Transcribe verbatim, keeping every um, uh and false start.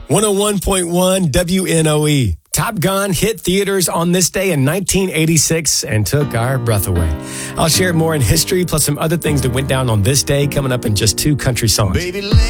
one oh one point one W N O E. Top Gun hit theaters on this day in nineteen eighty-six and took our breath away. I'll share more in history, plus some other things that went down on this day coming up in just two country songs. Baby,